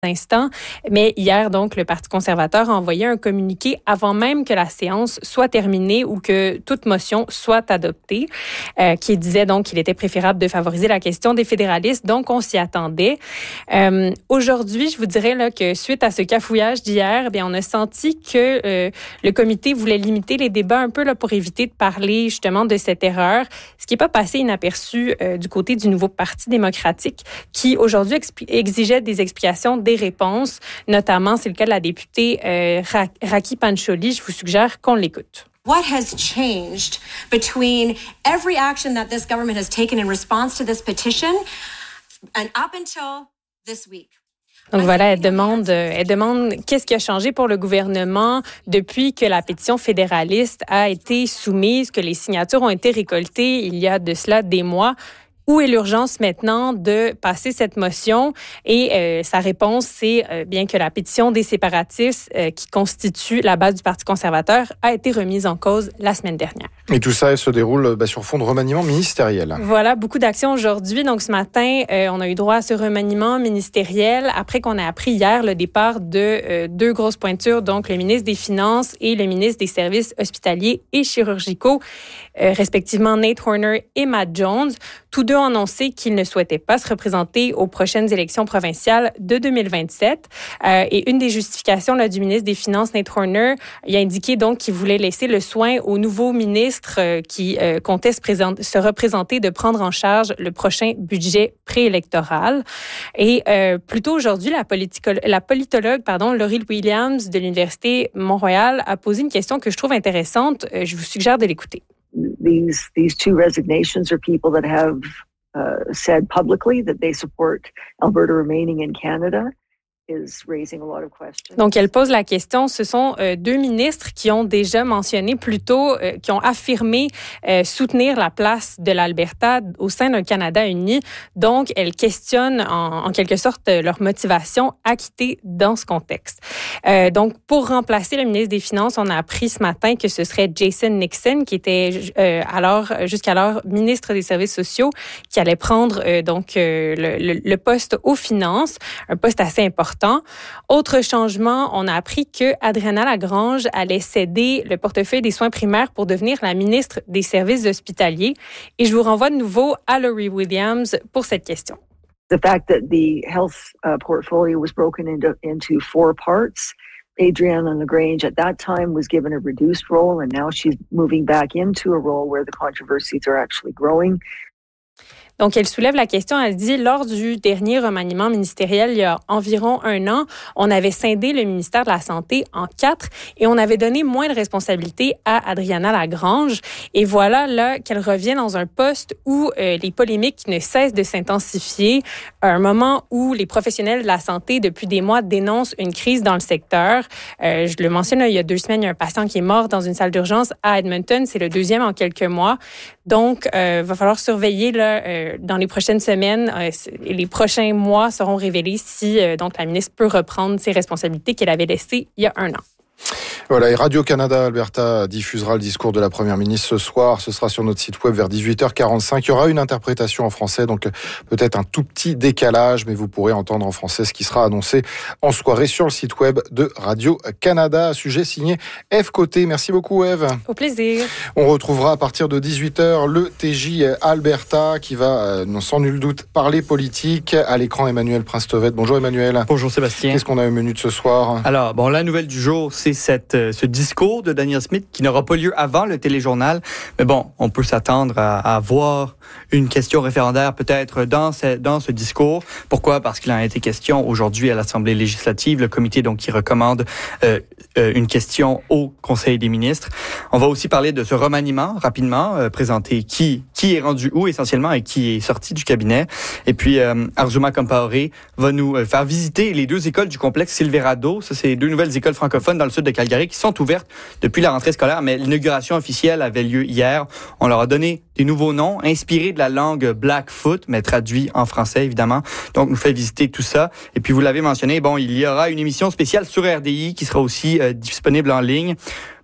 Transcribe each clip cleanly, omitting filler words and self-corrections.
instants. Mais hier, donc, le Parti conservateur a envoyé un communiqué avant même que la séance soit terminée ou que toute motion soit adoptée, qui disait donc qu'il était préférable de favoriser la question des fédéralistes. Donc, on s'y attendait. Aujourd'hui, je vous dirais là, que suite à ce cafouillage d'hier, bien, on a senti que le comité voulait limiter les débats un peu là, pour éviter de parler justement de cette erreur, ce qui n'est pas passé inaperçu du côté du nouveau Parti démocratique qui aujourd'hui exigeait des explications, des réponses. Notamment, c'est le cas de la députée Raki Pancholi. Je vous suggère qu'on l'écoute. What has changed between every action that this government has taken in response to this petition and up until this week? Donc voilà, elle demande qu'est-ce qui a changé pour le gouvernement depuis que la pétition fédéraliste a été soumise, que les signatures ont été récoltées il y a de cela des mois. Où est l'urgence maintenant de passer cette motion? Et sa réponse, c'est bien que la pétition des séparatistes qui constitue la base du Parti conservateur a été remise en cause la semaine dernière. Et tout ça se déroule sur fond de remaniement ministériel. Voilà, beaucoup d'actions aujourd'hui. Donc ce matin, on a eu droit à ce remaniement ministériel après qu'on a appris hier le départ de deux grosses pointures, donc le ministre des Finances et le ministre des Services hospitaliers et chirurgicaux, respectivement Nate Horner et Matt Jones. Tous deux ont annoncé qu'ils ne souhaitaient pas se représenter aux prochaines élections provinciales de 2027. Et une des justifications là, du ministre des Finances, Nate Horner, il a indiqué donc qu'il voulait laisser le soin au nouveau ministre qui comptait se représenter de prendre en charge le prochain budget préélectoral. Et plus tôt aujourd'hui, la politologue Laurie Williams de l'Université Mont-Royal a posé une question que je trouve intéressante. Je vous suggère de l'écouter. These two resignations are people that have said publicly that they support Alberta remaining in Canada. Donc, elle pose la question. Ce sont deux ministres qui ont déjà mentionné plus tôt, qui ont affirmé soutenir la place de l'Alberta au sein d'un Canada uni. Donc, elle questionne en quelque sorte leur motivation à quitter dans ce contexte. Donc, pour remplacer le ministre des Finances, on a appris ce matin que ce serait Jason Nixon, qui était jusqu'alors ministre des Services sociaux, qui allait prendre le poste aux finances, un poste assez important. Autre changement, on a appris que Adriana Lagrange allait céder le portefeuille des soins primaires pour devenir la ministre des Services hospitaliers. Et je vous renvoie de nouveau à Laurie Williams pour cette question. The fact that the health portfolio was broken into four parts. Adriana Lagrange at that time was given a reduced role, and now she's moving back into a role where the controversies are actually growing. Donc, elle soulève la question, elle dit, lors du dernier remaniement ministériel, il y a environ un an, on avait scindé le ministère de la Santé en 4 et on avait donné moins de responsabilités à Adriana Lagrange. Et voilà là qu'elle revient dans un poste où les polémiques ne cessent de s'intensifier, à un moment où les professionnels de la santé, depuis des mois, dénoncent une crise dans le secteur. Je le mentionne, là, il y a 2 semaines, il y a un patient qui est mort dans une salle d'urgence à Edmonton. C'est le 2e en quelques mois. Donc, va falloir surveiller là, dans les prochaines semaines et les prochains mois seront révélés si donc la ministre peut reprendre ses responsabilités qu'elle avait laissées il y a un an. Voilà, et Radio-Canada Alberta diffusera le discours de la Première ministre ce soir. Ce sera sur notre site web vers 18h45. Il y aura une interprétation en français, donc peut-être un tout petit décalage, mais vous pourrez entendre en français ce qui sera annoncé en soirée sur le site web de Radio-Canada. Sujet signé Ève Côté. Merci beaucoup, Ève. Au plaisir. On retrouvera à partir de 18h le TJ Alberta qui va, sans nul doute, parler politique. À l'écran, Emmanuel Prince-Tevet. Bonjour, Emmanuel. Bonjour, Sébastien. Qu'est-ce qu'on a au menu de ce soir? Alors, la nouvelle du jour, c'est ce discours de Danielle Smith qui n'aura pas lieu avant le téléjournal. Mais bon, on peut s'attendre à voir une question référendaire peut-être dans ce discours. Pourquoi? Parce qu'il en a été question aujourd'hui à l'Assemblée législative, le comité donc qui recommande une question au Conseil des ministres. On va aussi parler de ce remaniement rapidement, présenter qui est rendu où essentiellement et qui est sorti du cabinet. Et puis Arzuma Compaoré va nous faire visiter les 2 écoles du complexe Silverado. Ça, c'est 2 nouvelles écoles francophones dans le sud de Calgary qui sont ouvertes depuis la rentrée scolaire, mais l'inauguration officielle avait lieu hier. On leur a donné des nouveaux noms inspirés de la langue Blackfoot, mais traduits en français, évidemment. Donc, nous fait visiter tout ça. Et puis, vous l'avez mentionné, il y aura une émission spéciale sur RDI qui sera aussi disponible en ligne.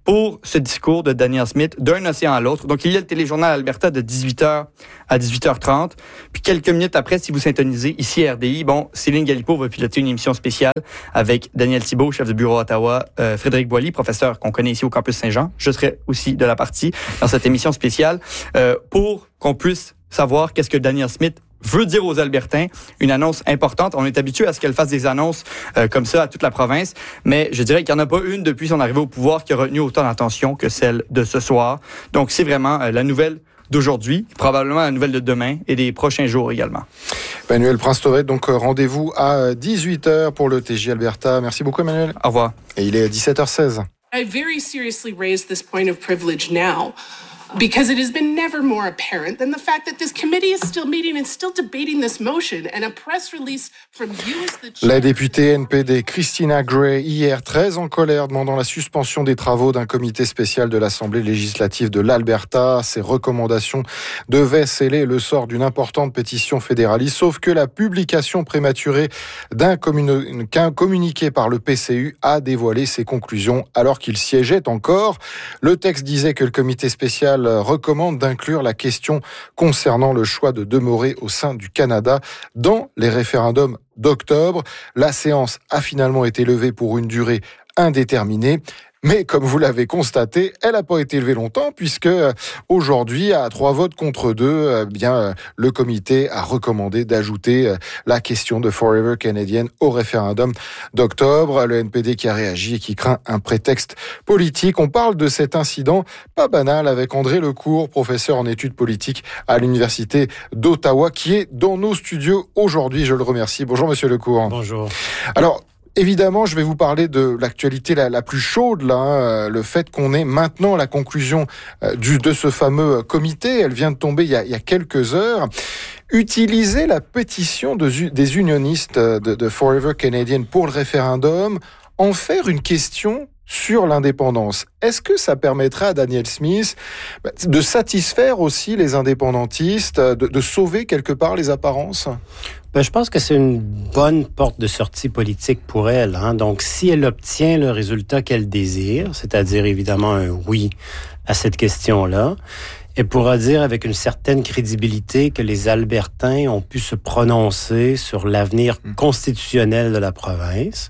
pour ce discours de Danielle Smith d'un océan à l'autre. Donc, il y a le téléjournal Alberta de 18h à 18h30. Puis quelques minutes après, si vous syntonisez ici à RDI, Céline Galipeau va piloter une émission spéciale avec Daniel Thibault, chef de bureau à Ottawa, Frédéric Boilly, professeur qu'on connaît ici au campus Saint-Jean. Je serai aussi de la partie dans cette émission spéciale pour qu'on puisse savoir qu'est-ce que Danielle Smith veut dire aux Albertains, une annonce importante. On est habitué à ce qu'elle fasse des annonces comme ça à toute la province, mais je dirais qu'il n'y en a pas une depuis son arrivée au pouvoir qui a retenu autant d'attention que celle de ce soir. Donc, c'est vraiment la nouvelle d'aujourd'hui, probablement la nouvelle de demain et des prochains jours également. Emmanuel Prince-Tovet, donc rendez-vous à 18h pour le TJ Alberta. Merci beaucoup, Emmanuel. Au revoir. Et il est 17h16. I very seriously raise this point of privilege now, because it has been never more apparent than the fact that this committee is still meeting and still debating this motion, and a press release from you as the chair... La députée NPD Christina Gray, hier très en colère, demandant la suspension des travaux d'un comité spécial de l'Assemblée législative de l'Alberta. Ces recommandations devaient sceller le sort d'une importante pétition fédéraliste, sauf que la publication prématurée d'un communiqué par le PCU a dévoilé ses conclusions alors qu'il siégeait encore. Le texte disait que le comité spécial recommande d'inclure la question concernant le choix de demeurer au sein du Canada dans les référendums d'octobre. La séance a finalement été levée pour une durée indéterminée. Mais comme vous l'avez constaté, elle n'a pas été levée longtemps puisque aujourd'hui, à 3 votes contre 2, le comité a recommandé d'ajouter la question de Forever Canadian au référendum d'octobre. Le NPD qui a réagi et qui craint un prétexte politique. On parle de cet incident pas banal avec André Lecourt, professeur en études politiques à l'Université d'Ottawa, qui est dans nos studios aujourd'hui. Je le remercie. Bonjour, monsieur Lecourt. Bonjour. Alors, évidemment, je vais vous parler de l'actualité la plus chaude, le fait qu'on ait maintenant la conclusion de ce fameux comité. Elle vient de tomber il y a quelques heures. Utiliser la pétition des unionistes de Forever Canadian pour le référendum, en faire une question sur l'indépendance. Est-ce que ça permettra à Danielle Smith de satisfaire aussi les indépendantistes, de sauver quelque part les apparences ? Je pense que c'est une bonne porte de sortie politique pour elle. Donc, si elle obtient le résultat qu'elle désire, c'est-à-dire évidemment un oui à cette question-là, elle pourra dire avec une certaine crédibilité que les Albertains ont pu se prononcer sur l'avenir constitutionnel de la province.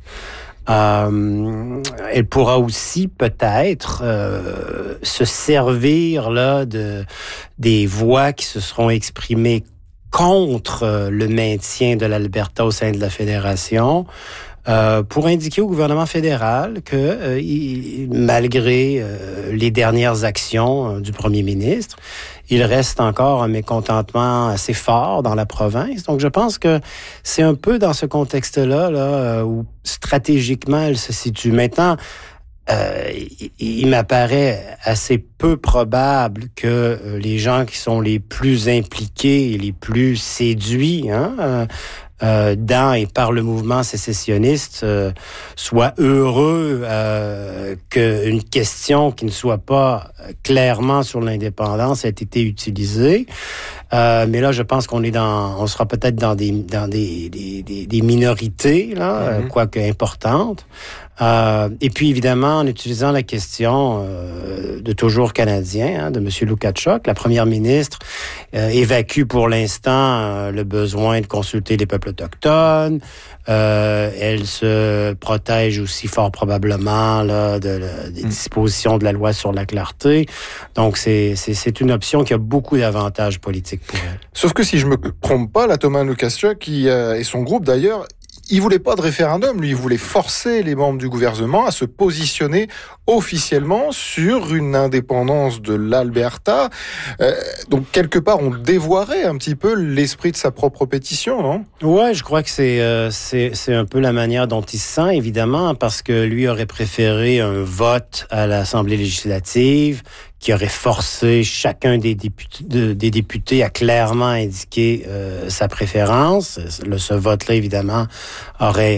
Elle pourra aussi peut-être se servir des voix qui se seront exprimées contre le maintien de l'Alberta au sein de la fédération, pour indiquer au gouvernement fédéral que malgré les dernières actions du premier ministre, il reste encore un mécontentement assez fort dans la province. Donc, je pense que c'est un peu dans ce contexte-là où stratégiquement elle se situe. Maintenant, il m'apparaît assez peu probable que les gens qui sont les plus impliqués et les plus séduits dans et par le mouvement sécessionniste soient heureux qu'une question qui ne soit pas clairement sur l'indépendance ait été utilisée. Mais là, je pense on sera peut-être dans des minorités quoique importantes. Et puis évidemment, en utilisant la question de toujours canadien, de M. Lukaszuk, la première ministre évacue pour l'instant le besoin de consulter les peuples autochtones. Elle se protège aussi fort probablement des dispositions de la loi sur la clarté. Donc c'est une option qui a beaucoup d'avantages politiques pour elle. Sauf que si je me trompe pas, Thomas Lukaszuk et son groupe d'ailleurs, il voulait pas de référendum, lui, il voulait forcer les membres du gouvernement à se positionner officiellement sur une indépendance de l'Alberta. Donc, quelque part, on dévoirait un petit peu l'esprit de sa propre pétition, non? Ouais, je crois que c'est un peu la manière dont il se sent, évidemment, parce que lui aurait préféré un vote à l'Assemblée législative qui aurait forcé chacun des députés à clairement indiquer sa préférence. Ce vote-là, évidemment, aurait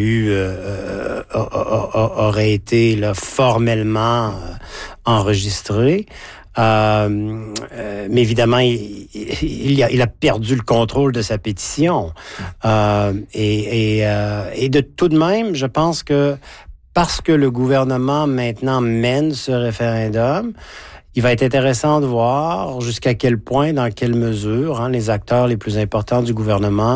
été là, formellement enregistré. Mais évidemment, il a perdu le contrôle de sa pétition. Et de tout de même, je pense que parce que le gouvernement maintenant mène ce référendum, il va être intéressant de voir jusqu'à quel point, dans quelle mesure, les acteurs les plus importants du gouvernement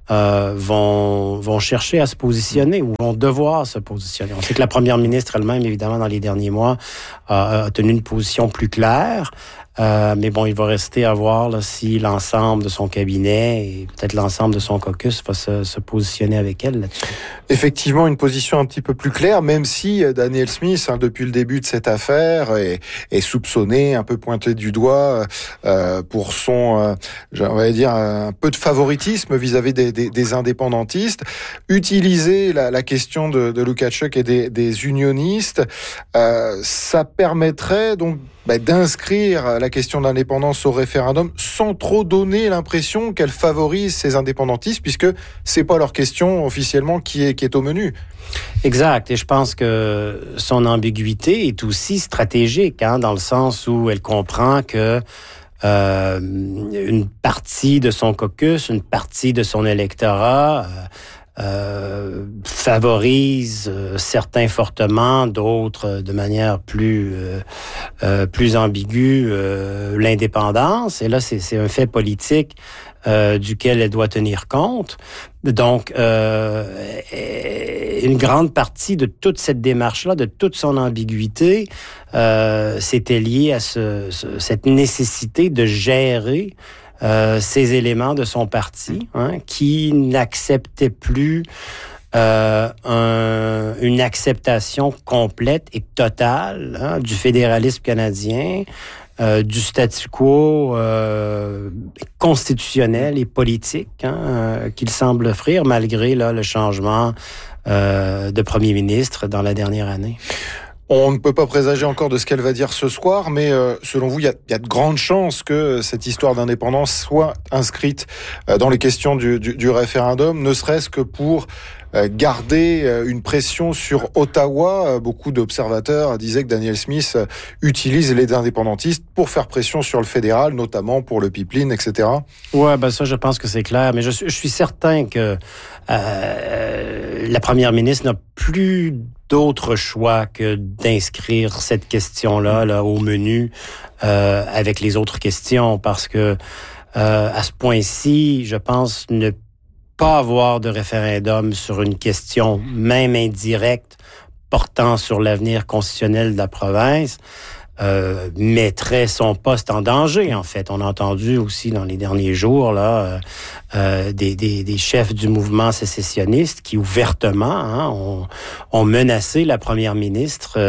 vont chercher à se positionner ou vont devoir se positionner. On sait que la première ministre elle-même, évidemment, dans les derniers mois, a tenu une position plus claire. Mais bon, il va rester à voir là, si l'ensemble de son cabinet et peut-être l'ensemble de son caucus va se positionner avec elle là-dessus. Effectivement, une position un petit peu plus claire, même si Danielle Smith, depuis le début de cette affaire, est soupçonné, un peu pointé du doigt pour son, on va dire, un peu de favoritisme vis-à-vis des indépendantistes. Utiliser la question de Lukaszuk et des unionistes, ça permettrait donc d'inscrire la question de l'indépendance au référendum sans trop donner l'impression qu'elle favorise ces indépendantistes, puisque c'est pas leur question officiellement qui est au menu. Exact. Et je pense que son ambiguïté est aussi stratégique, dans le sens où elle comprend que une partie de son caucus, une partie de son électorat favorise certains fortement, d'autres de manière plus ambiguë l'indépendance. Et là, c'est un fait politique duquel elle doit tenir compte. Donc, une grande partie de toute cette démarche-là, de toute son ambiguïté, c'était liée à cette nécessité de gérer ces éléments de son parti, qui n'acceptaient plus une acceptation complète et totale du fédéralisme canadien, du statu quo constitutionnel et politique qu'il semble offrir malgré le changement de premier ministre dans la dernière année. On ne peut pas présager encore de ce qu'elle va dire ce soir, mais selon vous, il y a de grandes chances que cette histoire d'indépendance soit inscrite dans les questions du référendum, ne serait-ce que pour garder une pression sur Ottawa. Beaucoup d'observateurs disaient que Danielle Smith utilise les indépendantistes pour faire pression sur le fédéral, notamment pour le pipeline, etc. Ouais, ça, je pense que c'est clair. Mais je suis certain que la première ministre n'a plus d'autre choix que d'inscrire cette question-là au menu avec les autres questions, parce que à ce point-ci, je pense ne pas avoir de référendum sur une question, même indirecte, portant sur l'avenir constitutionnel de la province, mettrait son poste en danger, en fait. On a entendu aussi dans les derniers jours des chefs du mouvement sécessionniste qui ouvertement ont menacé la première ministre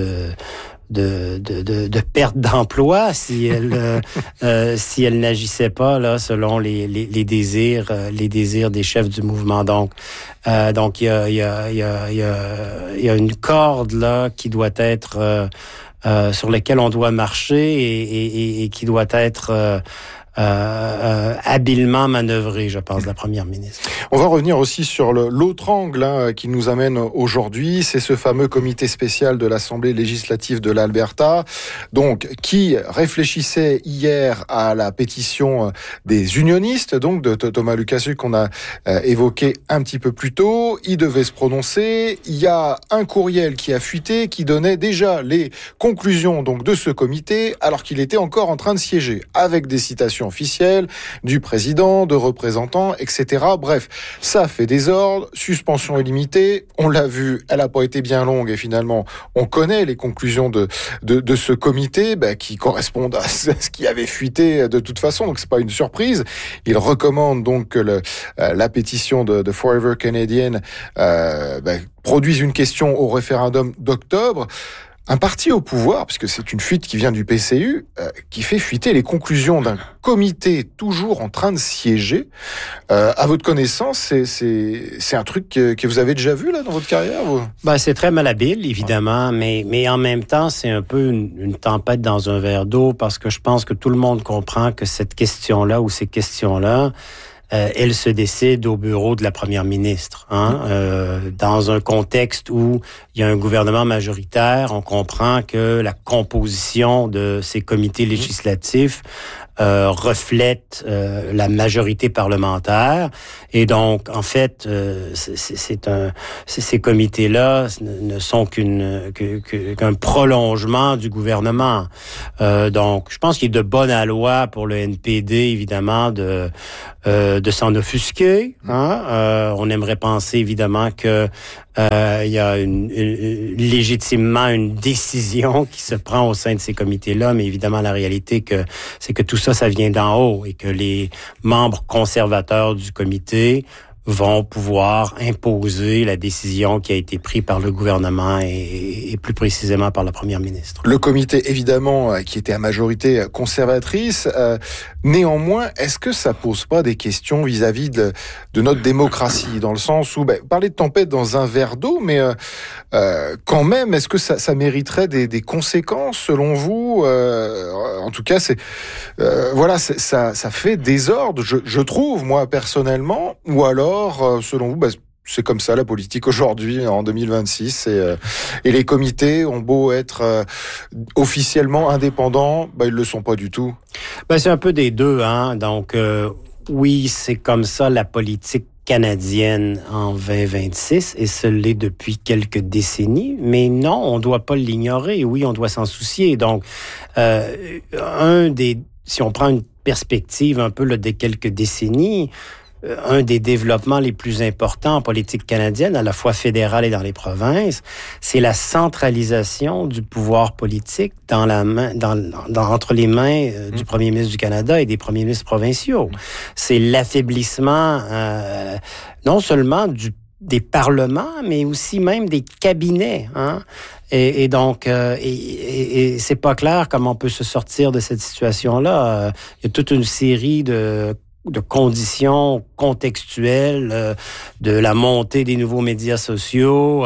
de perte d'emploi si elle n'agissait pas selon les désirs des chefs du mouvement. Donc il y a une corde là qui doit être sur laquelle on doit marcher et qui doit être habilement manœuvré, je pense, la première ministre. On va revenir aussi sur l'autre angle qui nous amène aujourd'hui, c'est ce fameux comité spécial de l'Assemblée législative de l'Alberta, donc qui réfléchissait hier à la pétition des unionistes, donc de Thomas Lukaszuk qu'on a évoqué un petit peu plus tôt. Il devait se prononcer. Il y a un courriel qui a fuité qui donnait déjà les conclusions donc de ce comité alors qu'il était encore en train de siéger, avec des citations officielle du président, de représentants, etc. Bref, ça fait désordre, suspension illimitée. On l'a vu, elle n'a pas été bien longue et finalement, on connaît les conclusions de ce comité qui correspondent à ce qui avait fuité de toute façon, donc c'est pas une surprise. Il recommande donc que la pétition de Forever Canadian produise une question au référendum d'octobre. Un parti au pouvoir, puisque c'est une fuite qui vient du PCU, qui fait fuiter les conclusions d'un comité toujours en train de siéger. À votre connaissance, c'est un truc que vous avez déjà vu là dans votre carrière, vous? C'est très malhabile, évidemment, mais en même temps, c'est un peu une tempête dans un verre d'eau, parce que je pense que tout le monde comprend que cette question-là ou ces questions-là, elle se décide au bureau de la première ministre. Dans un contexte où il y a un gouvernement majoritaire, on comprend que la composition de ces comités législatifs reflète la majorité parlementaire. Et donc, en fait, ces comités-là ne sont qu'un prolongement du gouvernement. Donc, je pense qu'il est de bonne loi pour le NPD, évidemment, de s'en offusquer. On aimerait penser, évidemment, que il y a légitimement une décision qui se prend au sein de ces comités-là, mais évidemment, la réalité, c'est que tout ça, ça vient d'en haut et que les membres conservateurs du comité vont pouvoir imposer la décision qui a été prise par le gouvernement et plus précisément par la première ministre. Le comité, évidemment, qui était à majorité conservatrice. Néanmoins, est-ce que ça pose pas des questions vis-à-vis de notre démocratie, dans le sens où, parler de tempête dans un verre d'eau, mais quand même, est-ce que ça mériterait des conséquences, selon vous? En tout cas, ça fait désordre, je trouve, moi, personnellement, ou alors, selon vous, c'est comme ça la politique aujourd'hui, en 2026, et les comités ont beau être officiellement indépendants, ils le sont pas du tout. C'est un peu des deux, Donc, oui, c'est comme ça la politique canadienne en 2026, et ce l'est depuis quelques décennies. Mais non, on doit pas l'ignorer. Oui, on doit s'en soucier. Donc, si on prend une perspective un peu des quelques décennies, un des développements les plus importants en politique canadienne, à la fois fédérale et dans les provinces, c'est la centralisation du pouvoir politique entre les mains du premier ministre du Canada et des premiers ministres provinciaux. C'est l'affaiblissement non seulement des parlements, mais aussi même des cabinets. Et donc, c'est pas clair comment on peut se sortir de cette situation-là. Il y a toute une série de conditions contextuelles, de la montée des nouveaux médias sociaux,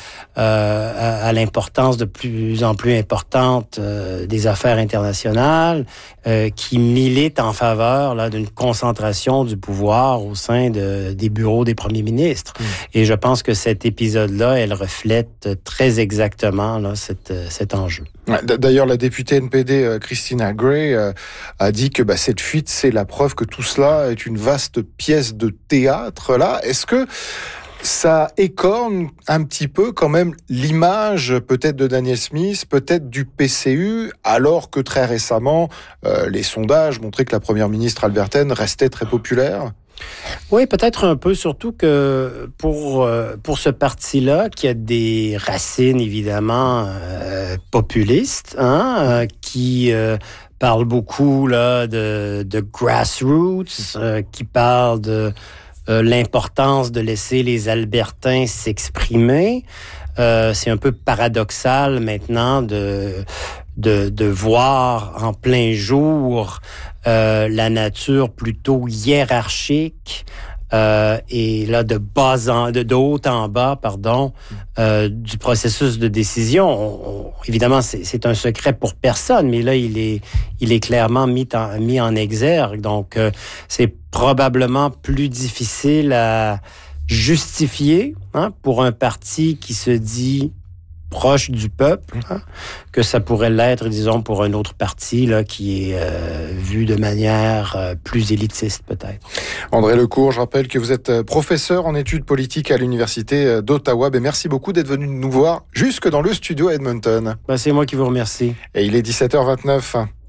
à l'importance de plus en plus importante des affaires internationales, qui militent en faveur d'une concentration du pouvoir au sein des bureaux des premiers ministres. Et je pense que cet épisode-là, elle reflète très exactement cet enjeu. D'ailleurs, la députée NPD Christina Gray a dit que cette fuite, c'est la preuve que tout cela est une vaste pièce de théâtre. Là, est-ce que ça écorne un petit peu quand même l'image peut-être de Danielle Smith, peut-être du PCU, alors que très récemment, les sondages montraient que la première ministre albertaine restait très populaire? Oui, peut-être un peu, surtout que pour ce parti-là, qui a des racines évidemment populistes, qui parle beaucoup de grassroots, qui parle de l'importance de laisser les Albertains s'exprimer. C'est un peu paradoxal maintenant de voir en plein jour la nature plutôt hiérarchique et là de haut en bas, du processus de décision. Évidemment, c'est un secret pour personne, mais là il est clairement mis en exergue. Donc c'est probablement plus difficile à justifier pour un parti qui se dit proche du peuple, que ça pourrait l'être, disons, pour un autre parti qui est vu de manière plus élitiste, peut-être. André Lecourt, je rappelle que vous êtes professeur en études politiques à l'Université d'Ottawa. Merci beaucoup d'être venu nous voir jusque dans le studio à Edmonton. C'est moi qui vous remercie. Et il est 17h29.